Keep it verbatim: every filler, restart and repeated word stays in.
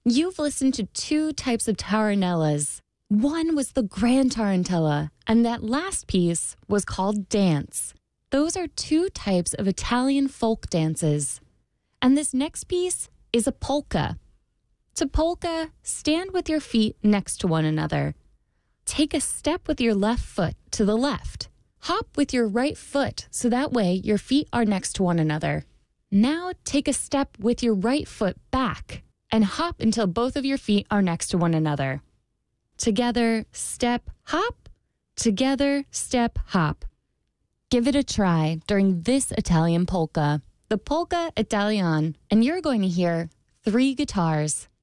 You've listened to two types of tarantellas. One was the grand tarantella, and that last piece was called dance. Those are two types of Italian folk dances. And this next piece is a polka. To polka, stand with your feet next to one another. Take a step with your left foot to the left. Hop with your right foot so that way your feet are next to one another. Now take a step with your right foot back and hop until both of your feet are next to one another. Together, step, hop. Together, step, hop. Give it a try during this Italian polka, the Polka Italiane, and you're going to hear three guitars.